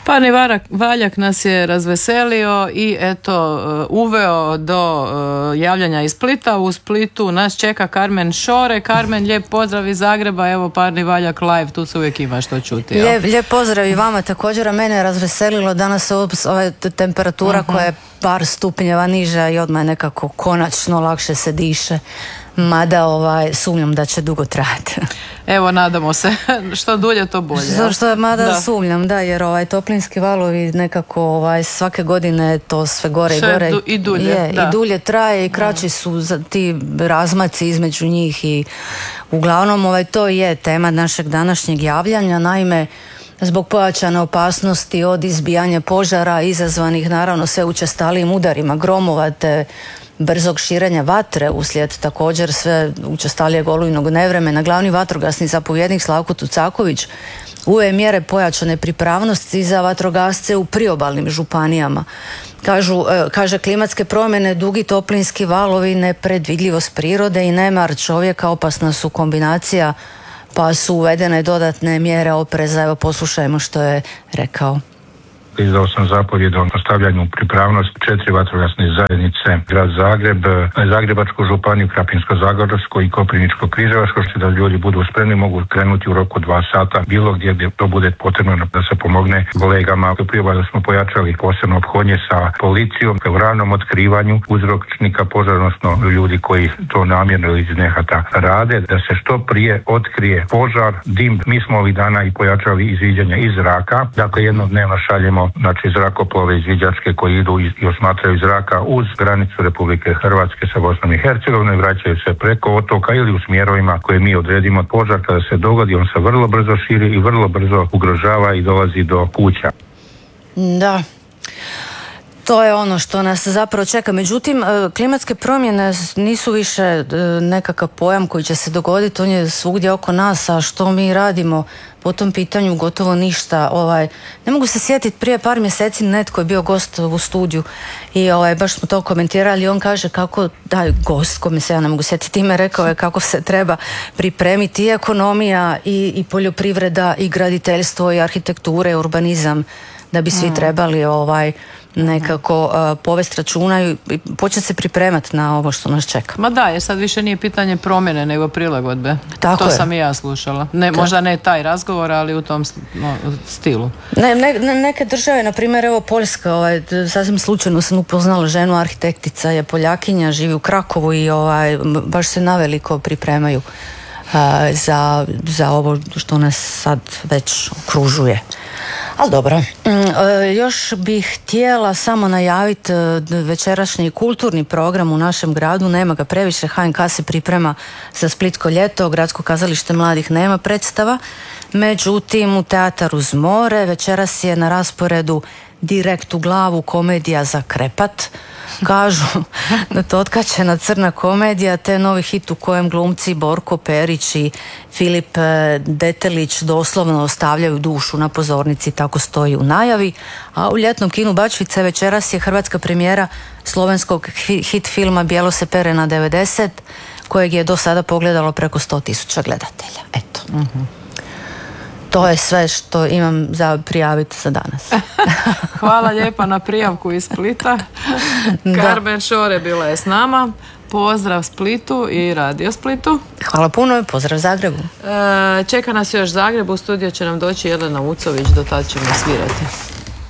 Parni valjak nas je razveselio i eto uveo do javljanja iz Splita. U Splitu nas čeka Karmen Šore. Karmen, lijep pozdrav iz Zagreba. Evo Parni valjak live, tu se uvijek ima što čuti. Lijep pozdrav i vama također, a mene je razveselilo danas ova temperatura koja je par stupnjeva niža i odmah nekako konačno lakše se diše. Mada sumnjam da će dugo trajati. Evo, nadamo se. Što dulje, to bolje. Sumnjam, da, jer toplinski valovi nekako svake godine to sve gore i gore. I dulje. I dulje traje i kraći su ti razmaci između njih i uglavnom to je tema našeg današnjeg javljanja. Naime, zbog pojačane opasnosti od izbijanja požara izazvanih naravno sve učestalijim udarima gromova te brzog širenja vatre uslijed također sve učestalijeg olujnog nevremena, glavni vatrogasni zapovjednik Slavko Tucaković uveo mjere pojačane pripravnosti za vatrogasce u priobalnim županijama. Kaže, klimatske promjene, dugi toplinski valovi, nepredvidljivost prirode i nemar čovjeka opasna su kombinacija, pa su uvedene dodatne mjere opreza. Evo, poslušajmo što je rekao. Izdao sam zapovjed o postavljanju pripravnost 4 vatrogasne zajednice, grad Zagreb, Zagrebačku županiju, Krapinsko-zagorsku i Koprivničko-križevačku, što da ljudi budu spremni, mogu krenuti u roku 2 sata bilo gdje to bude potrebno da se pomogne kolegama. U priobalju smo pojačali posebno ophodnje sa policijom u ranom otkrivanju uzročnika požara, odnosno ljudi koji to namjerno ili iz nehata rade, da se što prije otkrije požar, dim. Mi smo ovih dana i pojačali izviđanja iz zraka, dakle jednodnevno šaljemo zrakoplove izviđačke koji idu i osmatraju zraka uz granicu Republike Hrvatske sa Bosnom i Hercegovinom i vraćaju se preko otoka ili u smjerovima koje mi odredimo. Požar kada se dogodi, on se vrlo brzo širi i vrlo brzo ugrožava i dolazi do kuća. Da. To je ono što nas zapravo čeka. Međutim, klimatske promjene nisu više nekakav pojam koji će se dogoditi, on je svugdje oko nas, a što mi radimo po tom pitanju? Gotovo ništa. Ne mogu se sjetiti, prije par mjeseci netko je bio gost u studiju i baš smo to komentirali. On kaže kako, gost, kome se ja ne mogu sjetiti ime, rekao je kako se treba pripremiti i ekonomija i poljoprivreda i graditeljstvo i arhitektura i urbanizam, da bi svi trebali nekako povesti računa i početi se pripremati na ovo što nas čeka. Ma da, jer sad više nije pitanje promjene nego prilagodbe. To sam i ja slušala. Možda ne taj razgovor, ali u tom stilu. Neke države, na primjer evo Poljska, sasvim slučajno sam upoznala ženu, arhitektica je Poljakinja, živi u Krakovu i baš se naveliko pripremaju za ovo što nas sad već okružuje. Ali dobro, još bih htjela samo najaviti večerašnji kulturni program u našem gradu. Nema ga previše, HNK se priprema za Splitsko ljeto, Gradsko kazalište mladih nema predstava. Međutim, u Teatar uz more večeras je na rasporedu Direkt u glavu, komedija za krepat. Kažu da to otkačena crna komedija, te novi hit u kojem glumci Borko Perić i Filip Detelić doslovno ostavljaju dušu na pozornici, tako stoji u najavi. A u ljetnom kinu Bačvice večeras je hrvatska premijera slovenskog hit filma Bijelo se pere na 90, kojeg je do sada pogledalo preko 100.000 gledatelja. Eto. To je sve što imam za prijaviti za danas. Hvala lijepa na prijavku iz Splita. Karmen Šore bila je s nama. Pozdrav Splitu i Radio Splitu. Hvala puno i pozdrav Zagrebu. Čeka nas još Zagreb, u studio će nam doći Jelena Ucović, do tad ćemo svirati.